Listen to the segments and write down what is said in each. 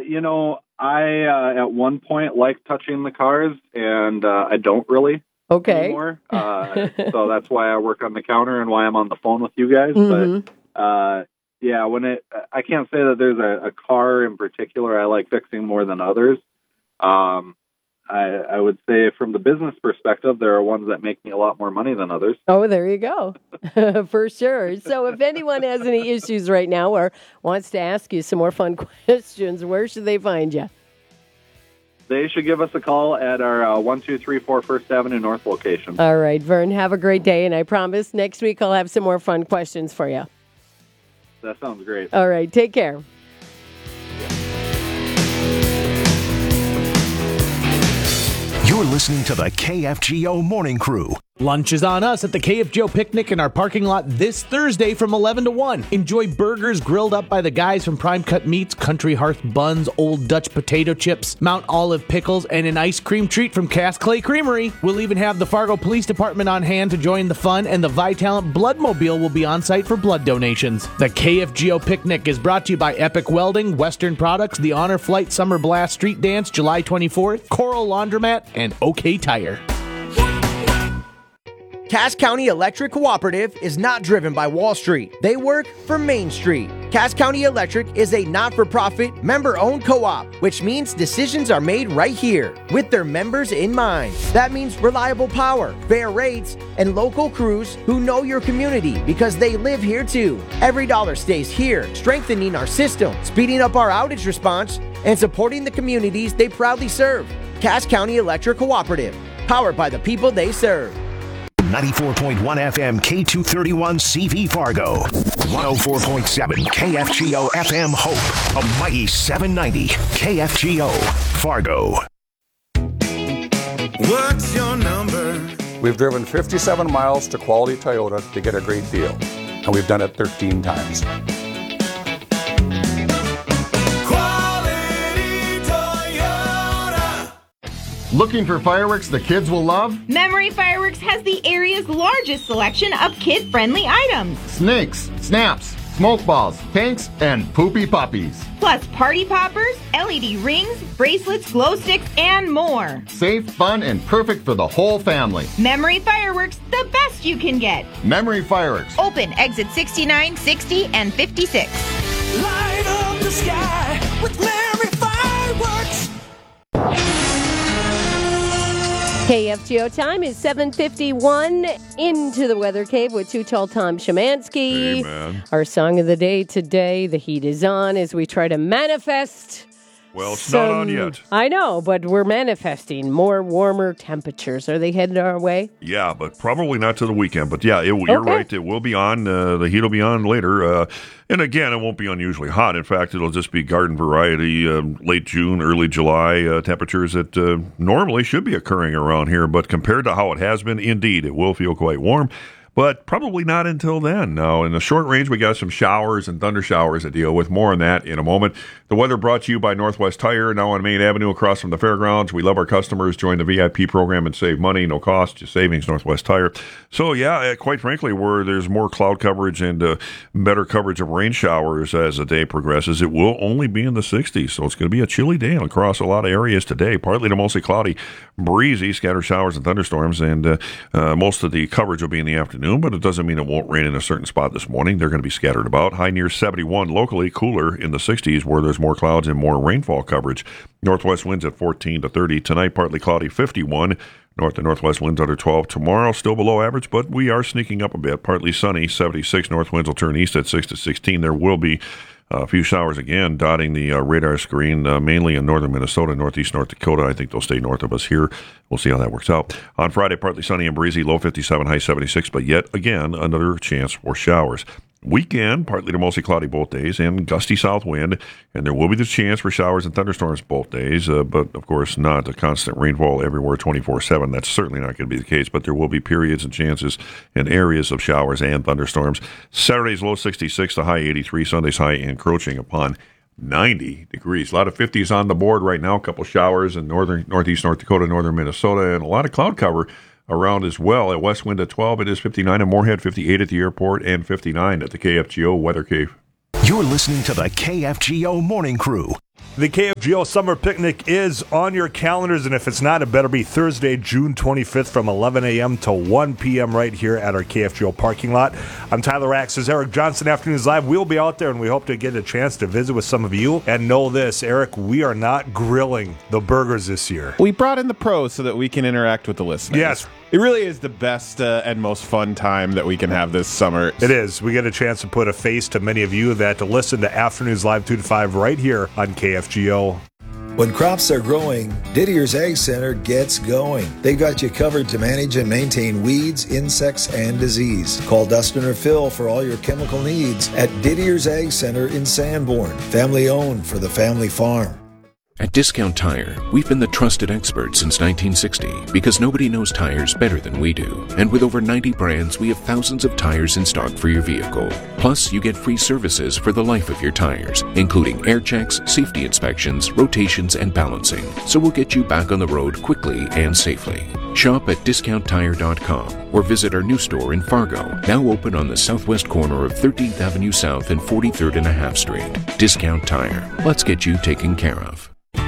I at one point liked touching the cars, and I don't really anymore. So that's why I work on the counter and why I'm on the phone with you guys. Mm-hmm. But I can't say that there's a car in particular I like fixing more than others. I would say from the business perspective, there are ones that make me a lot more money than others. Oh, there you go. For sure. So if anyone has any issues right now or wants to ask you some more fun questions, where should they find you? They should give us a call at our 1234 First Avenue North location. All right, Vern, have a great day. And I promise next week I'll have some more fun questions for you. That sounds great. All right, take care. You're listening to the KFGO Morning Crew. Lunch is on us at the KFGO Picnic in our parking lot this Thursday from 11 to 1. Enjoy burgers grilled up by the guys from Prime Cut Meats, Country Hearth Buns, Old Dutch Potato Chips, Mount Olive Pickles, and an ice cream treat from Cass Clay Creamery. We'll even have the Fargo Police Department on hand to join the fun, and the Vitalant Bloodmobile will be on site for blood donations. The KFGO Picnic is brought to you by Epic Welding, Western Products, the Honor Flight Summer Blast Street Dance, July 24th, Coral Laundromat, and OK Tire. Cass County Electric Cooperative is not driven by Wall Street. They work for Main Street. Cass County Electric is a not-for-profit, member-owned co-op, which means decisions are made right here with their members in mind. That means reliable power, fair rates, and local crews who know your community because they live here too. Every dollar stays here, strengthening our system, speeding up our outage response, and supporting the communities they proudly serve. Cass County Electric Cooperative, powered by the people they serve. 94.1 FM K231 CV Fargo. 104.7 KFGO FM Hope. A mighty 790 KFGO Fargo. What's your number? We've driven 57 miles to Quality Toyota to get a great deal, and we've done it 13 times. Looking for fireworks the kids will love? Memory Fireworks has the area's largest selection of kid-friendly items. Snakes, snaps, smoke balls, pinks, and poopy puppies. Plus party poppers, LED rings, bracelets, glow sticks, and more. Safe, fun, and perfect for the whole family. Memory Fireworks, the best you can get. Memory Fireworks. Open exit 69, 60, and 56. Light up the sky with Memory Fireworks. KFGO time is 7:51. Into the Weather Cave with Too Tall Tom Szymanski. Hey, man. Our song of the day today, The Heat Is On, as we try to manifest. Well, it's not on yet. I know, but we're manifesting more warmer temperatures. Are they headed our way? Yeah, but probably not to the weekend. But yeah, you're right. It will be on. The heat will be on later. And again, it won't be unusually hot. In fact, it'll just be garden variety, late June, early July temperatures that normally should be occurring around here. But compared to how it has been, indeed, it will feel quite warm. But probably not until then. Now, in the short range, we got some showers and thunder showers to deal with. More on that in a moment. The weather brought to you by Northwest Tire, now on Main Avenue across from the fairgrounds. We love our customers. Join the VIP program and save money. No cost, just savings, Northwest Tire. So, yeah, quite frankly, where there's more cloud coverage and better coverage of rain showers as the day progresses, it will only be in the 60s. So it's going to be a chilly day across a lot of areas today. Partly to mostly cloudy, breezy, scattered showers and thunderstorms. And most of the coverage will be in the afternoon, but it doesn't mean it won't rain in a certain spot this morning. They're going to be scattered about. High near 71 locally, cooler in the 60s where there's more clouds and more rainfall coverage. Northwest winds at 14 to 30. Tonight, partly cloudy, 51. North and northwest winds under 12. Tomorrow, still below average, but we are sneaking up a bit. Partly sunny, 76. North winds will turn east at 6 to 16. There will be a few showers again dotting the radar screen, mainly in northern Minnesota, northeast North Dakota. I think they'll stay north of us here. We'll see how that works out. On Friday, partly sunny and breezy, low 57, high 76, but yet again, another chance for showers. Weekend, partly to mostly cloudy both days, and gusty south wind, and there will be the chance for showers and thunderstorms both days, but of course not a constant rainfall everywhere 24/7. That's certainly not going to be the case, but there will be periods and chances in areas of showers and thunderstorms. Saturday's low 66, the high 83, Sunday's high encroaching upon 90 degrees. A lot of 50s on the board right now, a couple showers in northeast North Dakota, northern Minnesota, and a lot of cloud cover around as well. At West Wind at 12, it is 59 in Moorhead, 58 at the airport, and 59 at the KFGO Weather Cave. You're listening to the KFGO Morning Crew. The KFGO Summer Picnic is on your calendars, and if it's not, it better be Thursday, June 25th from 11 a.m. to 1 p.m. right here at our KFGO parking lot. I'm Tyler Axes, Eric Johnson, Afternoons Live. We'll be out there, and we hope to get a chance to visit with some of you. And know this, Eric, we are not grilling the burgers this year. We brought in the pros so that we can interact with the listeners. Yes. It really is the best and most fun time that we can have this summer. It is. We get a chance to put a face to many of you that listen to Afternoons Live 2 to 5 right here on KFGO. When crops are growing, Didier's Ag Center gets going. They've got you covered to manage and maintain weeds, insects, and disease. Call Dustin or Phil for all your chemical needs at Didier's Ag Center in Sanborn. Family owned for the family farm. At Discount Tire, we've been the trusted experts since 1960 because nobody knows tires better than we do. And with over 90 brands, we have thousands of tires in stock for your vehicle. Plus, you get free services for the life of your tires, including air checks, safety inspections, rotations, and balancing. So we'll get you back on the road quickly and safely. Shop at DiscountTire.com or visit our new store in Fargo, now open on the southwest corner of 13th Avenue South and 43rd and a half Street. Discount Tire. Let's get you taken care of.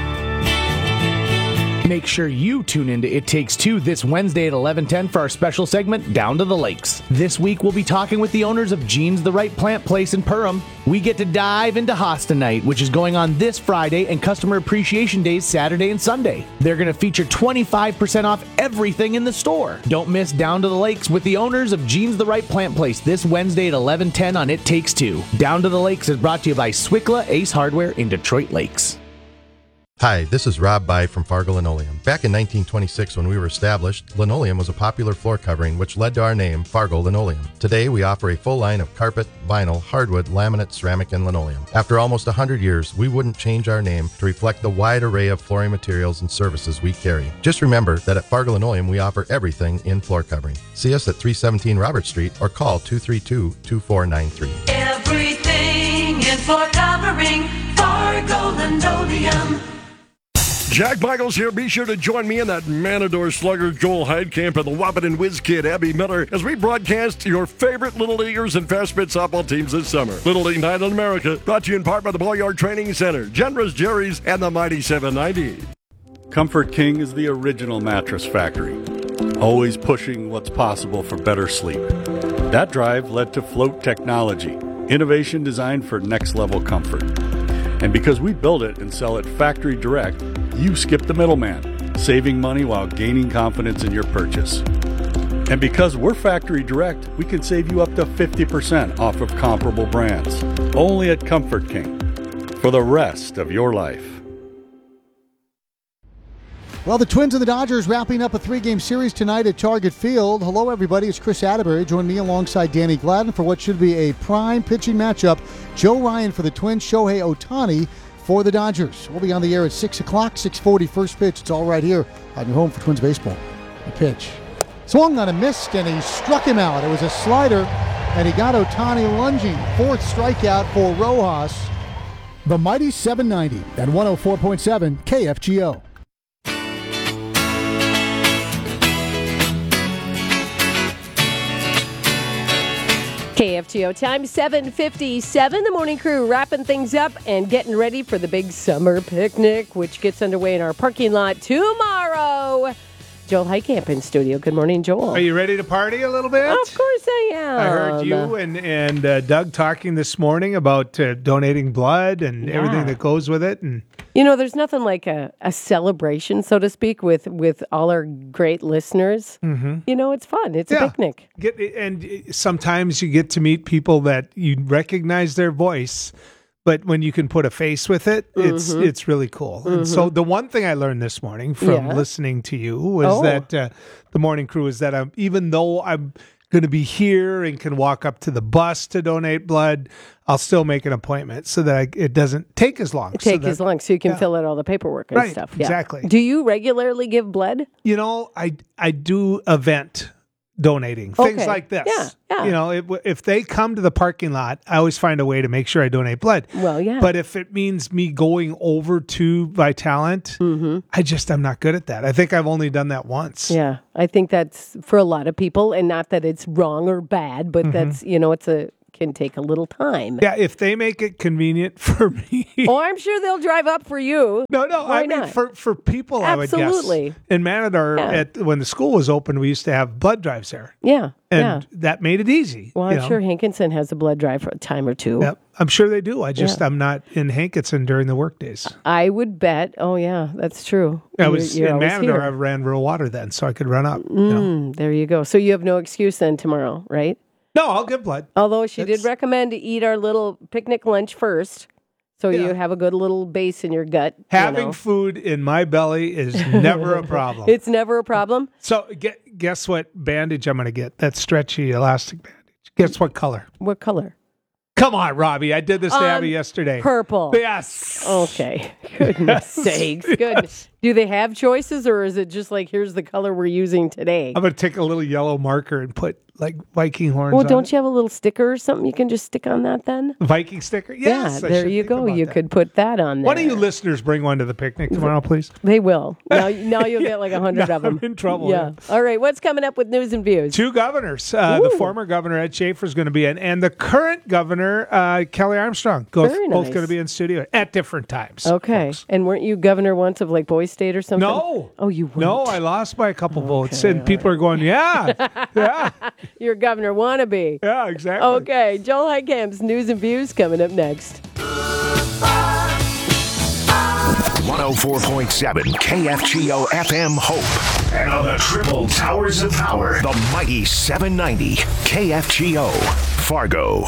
Make sure you tune into It Takes Two this Wednesday at 11:10 for our special segment, Down to the Lakes. This week, we'll be talking with the owners of Jean's the Right Plant Place in Perham. We get to dive into Hosta Night, which is going on this Friday, and Customer Appreciation Days Saturday and Sunday. They're going to feature 25% off everything in the store. Don't miss Down to the Lakes with the owners of Jean's the Right Plant Place this Wednesday at 11:10 on It Takes Two. Down to the Lakes is brought to you by Swickla Ace Hardware in Detroit Lakes. Hi, this is Rob By from Fargo Linoleum. Back in 1926, when we were established, linoleum was a popular floor covering, which led to our name, Fargo Linoleum. Today, we offer a full line of carpet, vinyl, hardwood, laminate, ceramic, and linoleum. After almost 100 years, we wouldn't change our name to reflect the wide array of flooring materials and services we carry. Just remember that at Fargo Linoleum, we offer everything in floor covering. See us at 317 Robert Street or call 232-2493. Everything in floor covering, Fargo Linoleum. Jack Michaels here. Be sure to join me in that Matador slugger Joel Heidkamp and the Wahpeton Whiz Kid Abby Miller as we broadcast your favorite Little Leaguers and Fast Pitch softball teams this summer. Little League Night in America, brought to you in part by the Boyard Training Center, Genera's Jerry's, and the Mighty 790. Comfort King is the original mattress factory, always pushing what's possible for better sleep. That drive led to Float Technology, innovation designed for next-level comfort. And because we build it and sell it factory direct, you skip the middleman, saving money while gaining confidence in your purchase. And because we're factory direct, we can save you up to 50% off of comparable brands. Only at Comfort King. For the rest of your life. Well, the Twins and the Dodgers wrapping up a 3-game series tonight at Target Field. Hello, everybody. It's Chris Atterbury. Join me alongside Danny Gladden for what should be a prime pitching matchup. Joe Ryan for the Twins, Shohei Ohtani for the Dodgers. We'll be on the air at 6 o'clock, 6:40 first pitch. It's all right here on your home for Twins baseball. The pitch. Swung on a missed, and he struck him out. It was a slider, and he got Ohtani lunging. Fourth strikeout for Rojas. The Mighty 790 at 104.7 KFGO. KFGO time, 7:57. The morning crew wrapping things up and getting ready for the big summer picnic, which gets underway in our parking lot tomorrow. Joel Heidkamp in studio. Good morning, Joel. Are you ready to party a little bit? Of course I am. I heard you and Doug talking this morning about donating blood and everything that goes with it. And you know, there's nothing like a celebration, so to speak, with all our great listeners. Mm-hmm. You know, it's fun. It's a picnic. And sometimes you get to meet people that you recognize their voice, but when you can put a face with it, it's really cool. Mm-hmm. And so the one thing I learned this morning from listening to you was that the morning crew is that even though I'm going to be here and can walk up to the bus to donate blood, I'll still make an appointment so that it doesn't take as long. So you can fill out all the paperwork and stuff. Yeah. Exactly. Do you regularly give blood? You know, I do event donating, things like this. Yeah. You know, if they come to the parking lot, I always find a way to make sure I donate blood. Well, yeah. But if it means me going over to Vitalant, I'm not good at that. I think I've only done that once. Yeah, I think that's for a lot of people, and not that it's wrong or bad, but that's, you know, it's a can take a little time. Yeah, if they make it convenient for me. Oh, I'm sure they'll drive up for you. No, Why I mean, not? for people, Absolutely. I would guess. In Matador, when the school was open, we used to have blood drives there. Yeah. And that made it easy. Well, I'm sure Hankinson has a blood drive for a time or two. Yep, I'm sure they do. I'm not in Hankinson during the work days. I would bet. Oh, yeah, that's true. I was You're in Matador. here. I ran rural water then, so I could run up. There you go. So you have no excuse then tomorrow, right? No, I'll give blood. Although she did recommend to eat our little picnic lunch first. So you have a good little base in your gut. Having food in my belly is never a problem. It's never a problem? So guess what bandage I'm going to get? That stretchy elastic bandage. Guess what color? What color? Come on, Robbie. I did this to Abby yesterday. Purple. Yes. Okay. Goodness sakes. Goodness. Do they have choices, or is it just like, here's the color we're using today? I'm going to take a little yellow marker and put like Viking horns Well, on don't it. you have a little sticker or something you can just stick on that then? Viking sticker? Yes. Yeah, there you go. You could put that on there. One of you listeners bring one to the picnic tomorrow, please. They will. Now you'll get like 100 of them. I'm in trouble. Yeah. All right. What's coming up with news and views? 2 governors. The former governor, Ed Schaefer, is going to be in, and the current governor, Kelly Armstrong, both going to be in studio at different times. Okay. Folks. And weren't you governor once of like Boy State or something? No. Oh, you weren't? No, I lost by a couple votes, and people are going, yeah. You're governor wannabe. Yeah, exactly. Okay. Joel Heitkamp's news and views coming up next. 104.7 KFGO FM Hope. And on the triple towers of power, the mighty 790 KFGO Fargo.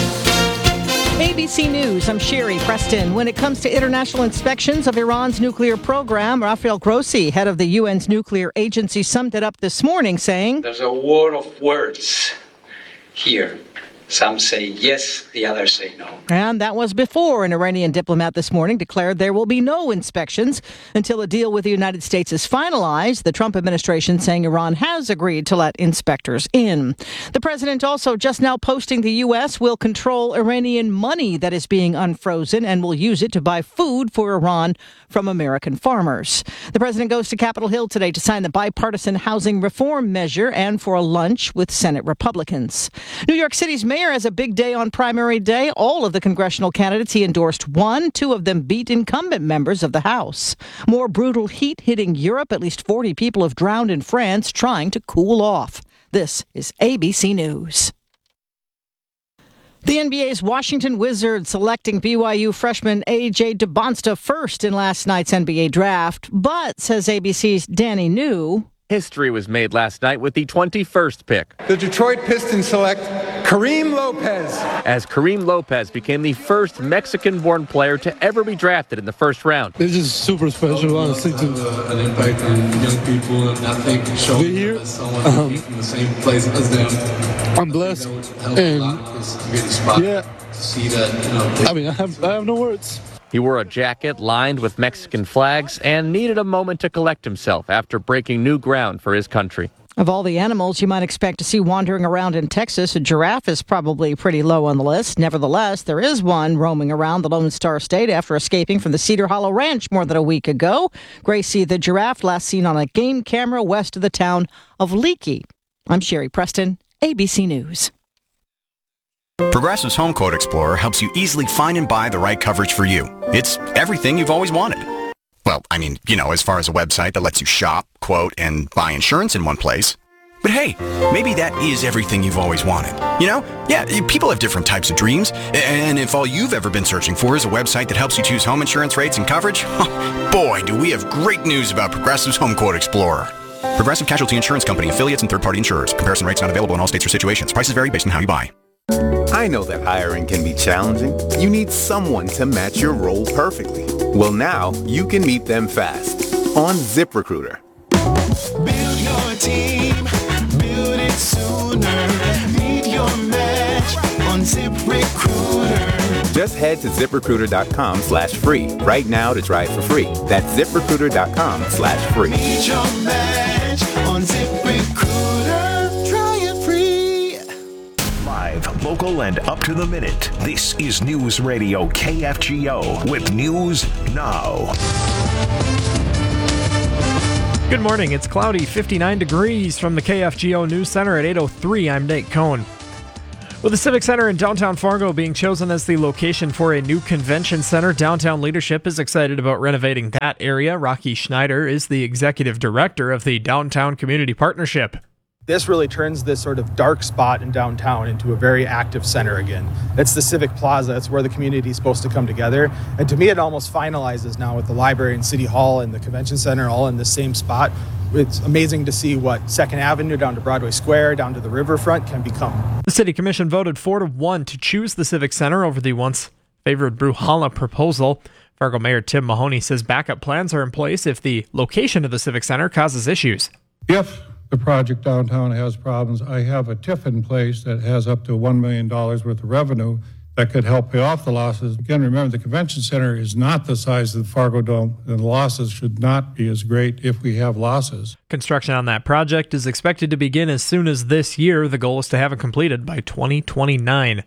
ABC News, I'm Sherry Preston. When it comes to international inspections of Iran's nuclear program, Rafael Grossi, head of the UN's nuclear agency, summed it up this morning saying, "There's a war of words here. Some say yes, the others say no." And that was before an Iranian diplomat this morning declared there will be no inspections until a deal with the United States is finalized. The Trump administration saying Iran has agreed to let inspectors in. The president also just now posting the U.S. will control Iranian money that is being unfrozen and will use it to buy food for Iran from American farmers. The president goes to Capitol Hill today to sign the bipartisan housing reform measure and for a lunch with Senate Republicans. New York City's mayor has a big day on primary day. All of the congressional candidates he endorsed won. 2 of them beat incumbent members of the House. More brutal heat hitting Europe. At least 40 people have drowned in France trying to cool off. This is ABC News. The NBA's Washington Wizards selecting BYU freshman A.J. DeBonsta first in last night's NBA draft. But, says ABC's Danny New, history was made last night with the 21st pick. The Detroit Pistons select Kareem Lopez. As Kareem Lopez became the first Mexican-born player to ever be drafted in the first round. It's just super special, honestly. An impact on young people, and I think showing here, someone from the same place as them. I'm blessed, and yeah, to see that. I mean, I have no words. He wore a jacket lined with Mexican flags and needed a moment to collect himself after breaking new ground for his country. Of all the animals you might expect to see wandering around in Texas, a giraffe is probably pretty low on the list. Nevertheless, there is one roaming around the Lone Star State after escaping from the Cedar Hollow Ranch more than a week ago. Gracie the giraffe last seen on a game camera west of the town of Leakey. I'm Sherry Preston, ABC News. Progressive's Home Quote Explorer helps you easily find and buy the right coverage for you. It's everything you've always wanted. Well, I mean, as far as a website that lets you shop, quote, and buy insurance in one place. But hey, maybe that is everything you've always wanted. Yeah, people have different types of dreams. And if all you've ever been searching for is a website that helps you choose home insurance rates and coverage, boy, do we have great news about Progressive's Home Quote Explorer. Progressive Casualty Insurance Company, affiliates, and third-party insurers. Comparison rates not available in all states or situations. Prices vary based on how you buy. I know that hiring can be challenging. You need someone to match your role perfectly. Well, now you can meet them fast on ZipRecruiter. Build your team, build it sooner. Meet your match on ZipRecruiter. Just head to ZipRecruiter.com/free right now to try it for free. That's ZipRecruiter.com/free. Meet your match on ZipRecruiter. Try it free. Live, local, and up to the minute. This is News Radio KFGO with News Now. Good morning. It's cloudy, 59 degrees from the KFGO News Center at 8:03. I'm Nate Cohn. With the Civic Center in downtown Fargo being chosen as the location for a new convention center, downtown leadership is excited about renovating that area. Rocky Schneider is the executive director of the Downtown Community Partnership. This really turns this sort of dark spot in downtown into a very active center again. It's the Civic Plaza. It's where the community is supposed to come together. And to me, it almost finalizes now with the library and City Hall and the convention center all in the same spot. It's amazing to see what 2nd Avenue down to Broadway Square, down to the riverfront can become. The City Commission voted 4-1 to choose the Civic Center over the once favored Bruhala proposal. Fargo Mayor Tim Mahoney says backup plans are in place if the location of the Civic Center causes issues. If the project downtown has problems, I have a TIF in place that has up to $1 million worth of revenue that could help pay off the losses. Again, remember, the convention center is not the size of the Fargo Dome, and the losses should not be as great if we have losses. Construction on that project is expected to begin as soon as this year. The goal is to have it completed by 2029.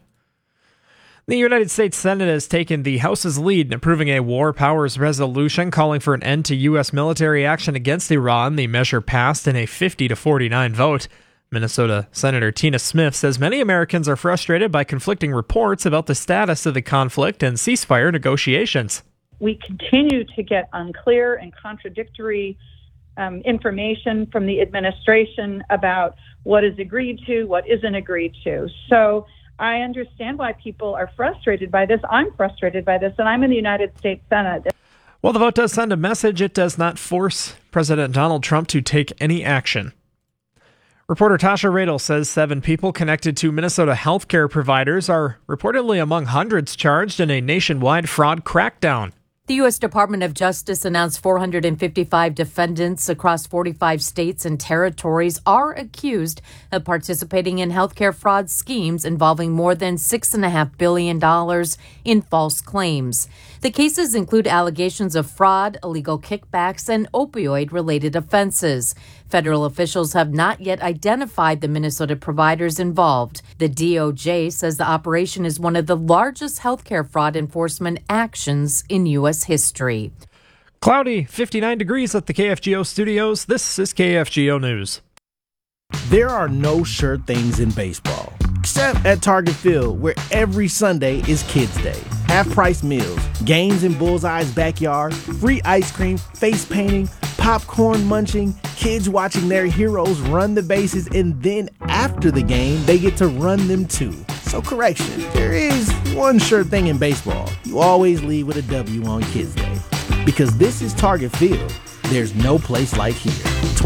The United States Senate has taken the House's lead in approving a war powers resolution calling for an end to U.S. military action against Iran. The measure passed in a 50-49 vote. Minnesota Senator Tina Smith says many Americans are frustrated by conflicting reports about the status of the conflict and ceasefire negotiations. We continue to get unclear and contradictory information from the administration about what is agreed to, what isn't agreed to. So I understand why people are frustrated by this. I'm frustrated by this, and I'm in the United States Senate. While the vote does send a message, it does not force President Donald Trump to take any action. Reporter Tasha Radel says 7 people connected to Minnesota healthcare providers are reportedly among hundreds charged in a nationwide fraud crackdown. The U.S. Department of Justice announced 455 defendants across 45 states and territories are accused of participating in healthcare fraud schemes involving more than $6.5 billion in false claims. The cases include allegations of fraud, illegal kickbacks, and opioid-related offenses. Federal officials have not yet identified the Minnesota providers involved. The DOJ says the operation is one of the largest healthcare fraud enforcement actions in U.S. history. Cloudy, 59 degrees at the KFGO studios. This is KFGO News. There are no sure things in baseball, except at Target Field, where every Sunday is Kids Day. Half-price meals, games in Bullseye's backyard, free ice cream, face painting, popcorn munching, kids watching their heroes run the bases, and then after the game, they get to run them too. So correction, there is one sure thing in baseball. You always leave with a W on Kids Day. Because this is Target Field, there's no place like here.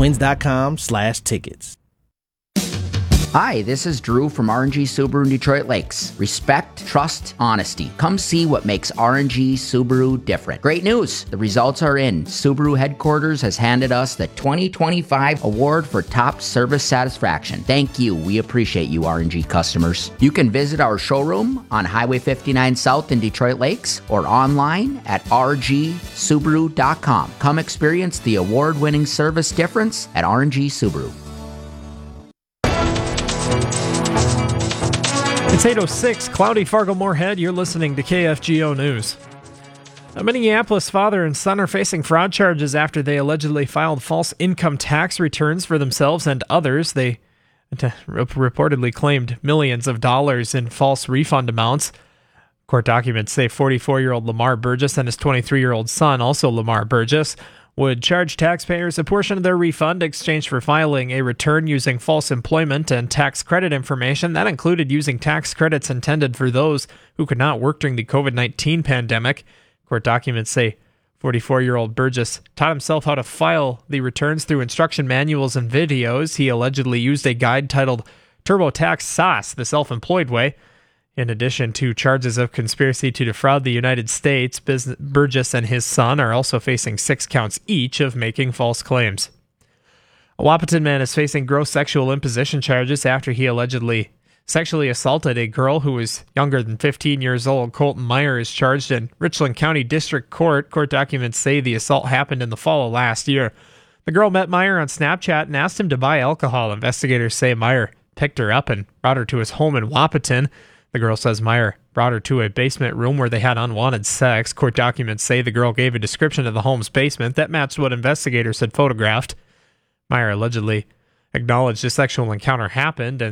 Twins.com/tickets. Hi, this is Drew from RNG Subaru in Detroit Lakes. Respect, trust, honesty. Come see what makes RNG Subaru different. Great news! The results are in. Subaru headquarters has handed us the 2025 award for top service satisfaction. Thank you. We appreciate you, RNG customers. You can visit our showroom on Highway 59 South in Detroit Lakes or online at rgsubaru.com. Come experience the award-winning service difference at RNG Subaru. It's 8:06, cloudy Fargo-Moorhead. You're listening to KFGO News. A Minneapolis father and son are facing fraud charges after they allegedly filed false income tax returns for themselves and others. They reportedly claimed millions of dollars in false refund amounts. Court documents say 44-year-old Lamar Burgess and his 23-year-old son, also Lamar Burgess, would charge taxpayers a portion of their refund in exchange for filing a return using false employment and tax credit information. That included using tax credits intended for those who could not work during the COVID-19 pandemic. Court documents say 44-year-old Burgess taught himself how to file the returns through instruction manuals and videos. He allegedly used a guide titled TurboTax SaaS, the self-employed way. In addition to charges of conspiracy to defraud the United States, Burgess and his son are also facing 6 counts each of making false claims. A Wahpeton man is facing gross sexual imposition charges after he allegedly sexually assaulted a girl who was younger than 15 years old. Colton Meyer is charged in Richland County District Court. Court documents say the assault happened in the fall of last year. The girl met Meyer on Snapchat and asked him to buy alcohol. Investigators say Meyer picked her up and brought her to his home in Wahpeton. The girl says Meyer brought her to a basement room where they had unwanted sex. Court documents say the girl gave a description of the home's basement that matched what investigators had photographed. Meyer allegedly acknowledged a sexual encounter happened and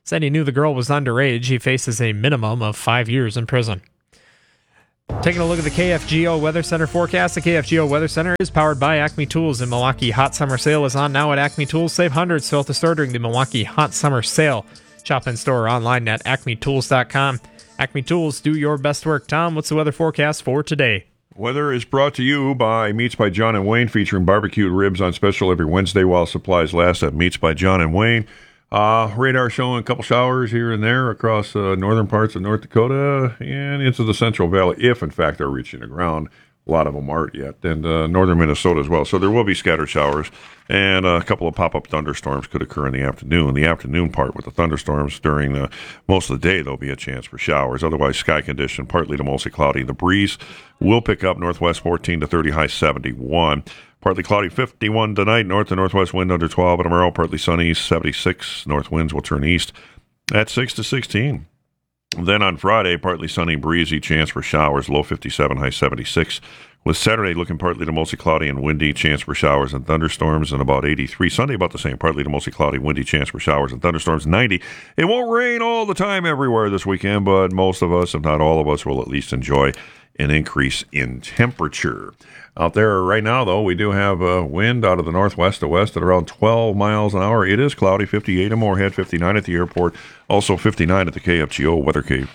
said he knew the girl was underage. He faces a minimum of 5 years in prison. Taking a look at the KFGO Weather Center forecast. The KFGO Weather Center is powered by Acme Tools in Milwaukee. Hot summer sale is on now at Acme Tools. Save hundreds throughout the store during the Milwaukee Hot Summer Sale. Shop in store or online at acmetools.com. Acme Tools, do your best work. Tom, what's the weather forecast for today? Weather is brought to you by Meats by John and Wayne, featuring barbecued ribs on special every Wednesday while supplies last at Meats by John and Wayne. Radar showing a couple showers here and there across northern parts of North Dakota and into the Central Valley, if in fact they're reaching the ground. A lot of them aren't yet, and northern Minnesota as well. So there will be scattered showers, and a couple of pop-up thunderstorms could occur in the afternoon. The afternoon part with the thunderstorms during most of the day, there'll be a chance for showers. Otherwise, sky condition partly to mostly cloudy. The breeze will pick up northwest 14 to 30, high 71. Partly cloudy, 51 tonight. North to northwest wind under 12. And tomorrow, partly sunny, 76. North winds will turn east at 6 to 16. Then on Friday, partly sunny, breezy, chance for showers, low 57, high 76. With Saturday looking partly to mostly cloudy and windy, chance for showers and thunderstorms, and about 83. Sunday about the same, partly to mostly cloudy, windy, chance for showers and thunderstorms, 90. It won't rain all the time everywhere this weekend, but most of us, if not all of us, will at least enjoy an increase in temperature. Out there right now, though, we do have wind out of the northwest to west at around 12 miles an hour. It is cloudy, 58 in Moorhead, 59 at the airport, also 59 at the KFGO Weather Cave.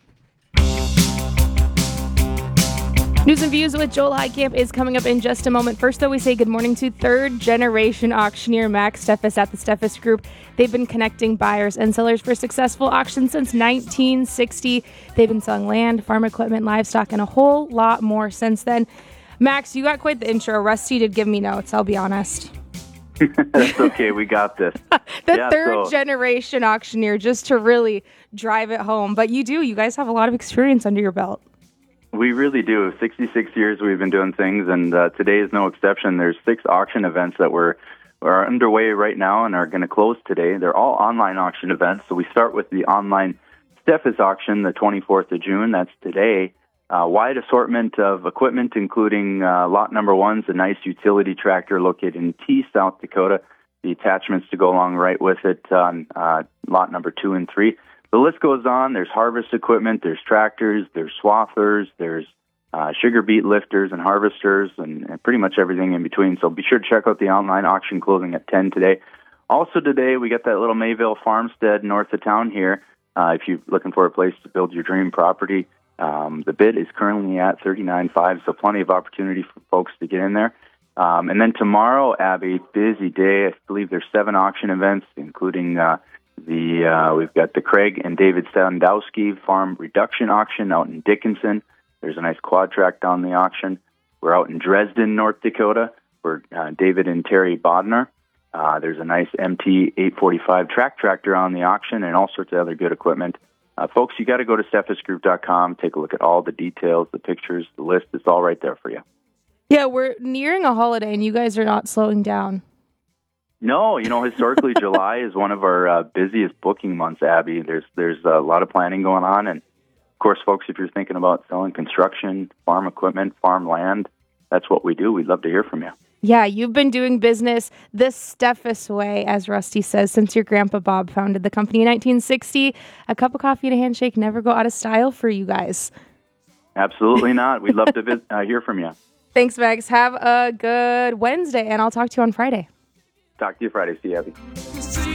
News and Views with Joel Heitkamp is coming up in just a moment. First, though, we say good morning to third-generation auctioneer Max Steffes at the Steffes Group. They've been connecting buyers and sellers for successful auctions since 1960. They've been selling land, farm equipment, livestock, and a whole lot more since then. Max, you got quite the intro. Rusty did give me notes, I'll be honest. That's okay. We got this. Third-generation auctioneer, just to really drive it home. But you guys have a lot of experience under your belt. We really do. 66 years we've been doing things, and today is no exception. There's 6 auction events that are underway right now and are going to close today. They're all online auction events. So we start with the online Steffes auction, the 24th of June. That's today. Wide assortment of equipment, including lot number 1's a nice utility tractor located in T, South Dakota. The attachments to go along right with it on lot number 2 and 3. The list goes on. There's harvest equipment, there's tractors, there's swathers, there's sugar beet lifters and harvesters, and pretty much everything in between. So be sure to check out the online auction closing at 10 today. Also today, we got that little Mayville farmstead north of town here. If you're looking for a place to build your dream property, the bid is currently at $39,500, so plenty of opportunity for folks to get in there. And then tomorrow, Abby, busy day. I believe there's 7 auction events, including we've got the Craig and David Sandowski Farm Reduction Auction out in Dickinson. There's a nice quad track down the auction. We're out in Dresden, North Dakota, for David and Terry Bodner. There's a nice MT 845 track tractor on the auction and all sorts of other good equipment. Folks, you got to go to SteffesGroup.com, take a look at all the details, the pictures, the list. It's all right there for you. Yeah, we're nearing a holiday, and you guys are not slowing down. No, historically, July is one of our busiest booking months, Abby. There's a lot of planning going on. And, of course, folks, if you're thinking about selling construction, farm equipment, farm land, that's what we do. We'd love to hear from you. Yeah, you've been doing business the Steffes way, as Rusty says, since your grandpa Bob founded the company in 1960. A cup of coffee and a handshake never go out of style for you guys. Absolutely not. We'd love to hear from you. Thanks, Max. Have a good Wednesday, and I'll talk to you on Friday. Talk to you Friday. See you, Abby.